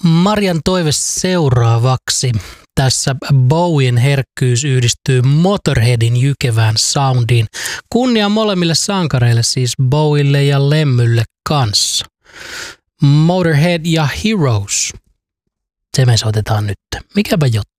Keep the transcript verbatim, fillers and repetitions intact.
Marian toive seuraavaksi. Tässä Bowien herkkyys yhdistyy Motorheadin jykevään soundiin. Kunnia molemmille sankareille, siis Bowielle ja Lemmylle kanssa. Motorhead ja Heroes. Se me soitetaan nyt. Mikäpä juttu.